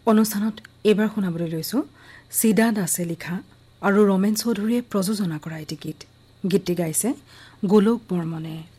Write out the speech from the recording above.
অনুষ্ঠানত এইবাৰ শুনাবলৈ লৈছোঁ চিদা দাসে লিখা আৰু ৰমেন চৌধুৰীয়ে প্ৰযোজনা কৰা এটি গীত। গীতটি গাইছে গোলোক বৰ্মনে।